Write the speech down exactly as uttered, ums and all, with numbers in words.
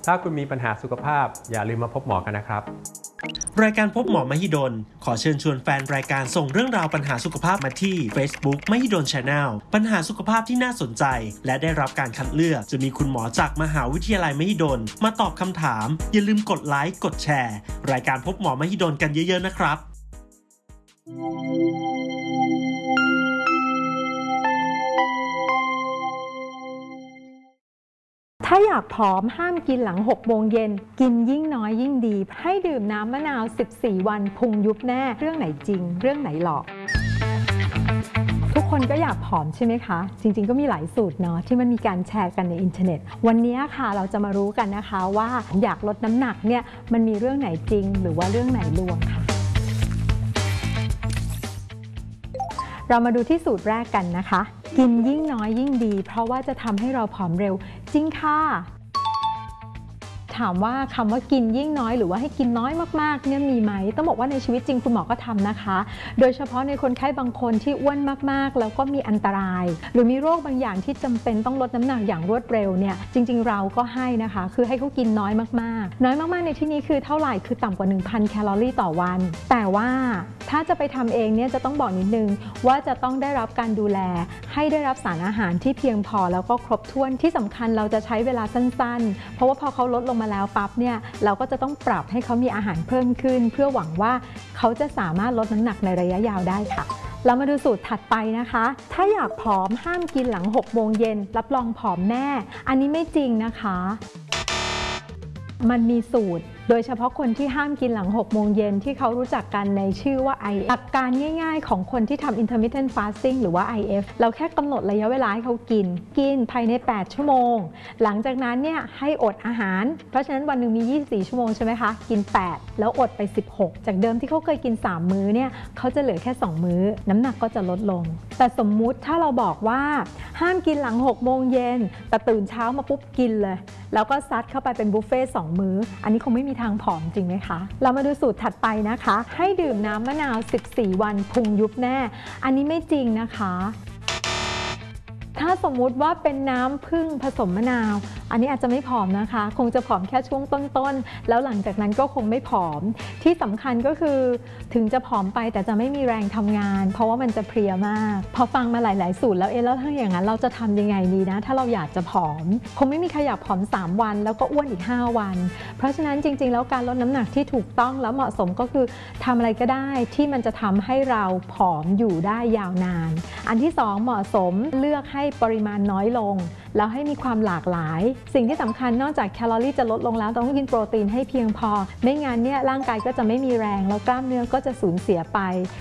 ถ้าคุณมีปัญหาสุขภาพอย่าลืมมาพบหมอกันนะครับรายการพบหมอมหิดลขอเชิญชวนแฟนรายการส่งเรื่องราวปัญหาสุขภาพมาที่ Facebook มหิดล Channel ปัญหาสุขภาพที่น่าสนใจและได้รับการคัดเลือกจะมีคุณหมอจากมหาวิทยาลัยมหิดลมาตอบคำถามอย่าลืมกดไลค์กดแชร์รายการพบหมอมหิดลกันเยอะๆนะครับถ้าอยากผอมห้ามกินหลังหกโมงเย็นกินยิ่งน้อยยิ่งดีให้ดื่มน้ำมะนาวสิบสี่วันพุงยุบแน่เรื่องไหนจริงเรื่องไหนหลอกทุกคนก็อยากผอมใช่ไหมคะจริงๆก็มีหลายสูตรเนาะที่มันมีการแชร์กันในอินเทอร์เน็ตวันนี้ค่ะเราจะมารู้กันนะคะว่าอยากลดน้ำหนักเนี่ยมันมีเรื่องไหนจริงหรือว่าเรื่องไหนลวงค่ะเรามาดูที่สูตรแรกกันนะคะกินยิ่งน้อยยิ่งดีเพราะว่าจะทำให้เราผอมเร็วจริงค่ะถามว่าคำว่ากินยิ่งน้อยหรือว่าให้กินน้อยมากๆเนี่ยมีไหมต้องบอกว่าในชีวิตจริงคุณหมอก็ทำนะคะโดยเฉพาะในคนไข้บางคนที่อ้วนมากๆแล้วก็มีอันตรายหรือมีโรคบางอย่างที่จำเป็นต้องลดน้ำหนักอย่างรวดเร็วเนี่ยจริงๆเราก็ให้นะคะคือให้เขากินน้อยมากๆน้อยมากๆในที่นี้คือเท่าไหร่คือต่ำกว่า หนึ่งพัน แคลอรี่ต่อวันแต่ว่าถ้าจะไปทำเองเนี่ยจะต้องบอกนิดนึงว่าจะต้องได้รับการดูแลให้ได้รับสารอาหารที่เพียงพอแล้วก็ครบถ้วนที่สำคัญเราจะใช้เวลาสั้นๆเพราะว่าพอเขาลดลงมาแล้วปั๊บเนี่ยเราก็จะต้องปรับให้เขามีอาหารเพิ่มขึ้นเพื่อหวังว่าเขาจะสามารถลดน้ำหนักในระยะยาวได้ค่ะเรามาดูสูตรถัดไปนะคะถ้าอยากผอมห้ามกินหลังหกโมงเย็นรับรองผอมแน่อันนี้ไม่จริงนะคะมันมีสูตรโดยเฉพาะคนที่ห้ามกินหลังหกโมงเย็นที่เขารู้จักกันในชื่อว่า ไอ เอฟ หลักการง่ายๆของคนที่ทำ intermittent fasting หรือว่า ไอ เอฟ เราแค่กำหนดระยะเวลาให้เขากินกินภายในแปดชั่วโมงหลังจากนั้นเนี่ยให้อดอาหารเพราะฉะนั้นวันหนึ่งมียี่สิบสี่ชั่วโมงใช่ไหมคะกินแปดแล้วอดไปสิบหกจากเดิมที่เขาเคยกินสามมื้อเนี่ยเขาจะเหลือแค่สองมื้อน้ำหนักก็จะลดลงแต่สมมุติถ้าเราบอกว่าห้ามกินหลังหกโมงเย็นแต่ตื่นเช้ามาปุ๊บกินเลยแล้วก็ซัดเข้าไปเป็นบุฟเฟ่ต์สองมื้ออันนี้คงไม่มีทางผอมจริงไหมคะเรามาดูสูตรถัดไปนะคะให้ดื่มน้ำมะนาวสิบสี่วันพุงยุบแน่อันนี้ไม่จริงนะคะถ้าสมมุติว่าเป็นน้ำผึ้งผสมมะนาวอันนี้อาจจะไม่ผอมนะคะคงจะผอมแค่ช่วงต้นๆแล้วหลังจากนั้นก็คงไม่ผอมที่สำคัญก็คือถึงจะผอมไปแต่จะไม่มีแรงทำงานเพราะว่ามันจะเพลียมากพอฟังมาหลายๆสูตรแล้วเอ๊ะแล้วถ้าอย่างนั้นเราจะทำยังไงดีนะถ้าเราอยากจะผอมคงไม่มีใครอยากผอมสามวันแล้วก็อ้วนอีกห้าวันเพราะฉะนั้นจริงๆแล้วการลดน้ำหนักที่ถูกต้องแล้วเหมาะสมก็คือทำอะไรก็ได้ที่มันจะทำให้เราผอมอยู่ได้ยาวนานอันที่สองเหมาะสมเลือกให้ปริมาณน้อยลงแล้วให้มีความหลากหลายสิ่งที่สำคัญนอกจากแคลอรี่จะลดลงแล้วต้องกินโปรตีนให้เพียงพอไม่งั้นเนี่ยร่างกายก็จะไม่มีแรงแล้วกล้ามเนื้อก็จะสูญเสียไป